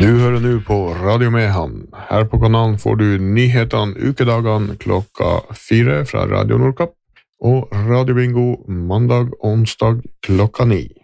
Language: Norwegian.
Du hører nå på Radio Mehamn. Her på kanalen får du nyhetene ukedagene klokka 4 fra Radio Nordkapp og Radio Bingo mandag og onsdag klokka 9.